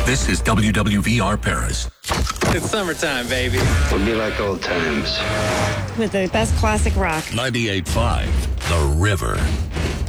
This is WWVR Paris. It's summertime, baby. It'll be like old times. With the best classic rock. 98.5, The River.